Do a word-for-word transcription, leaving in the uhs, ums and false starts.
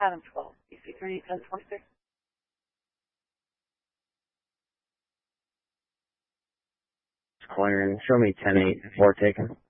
Adam twelve, B C three, ten twenty-six. Clearing. Show me ten eight, four taken.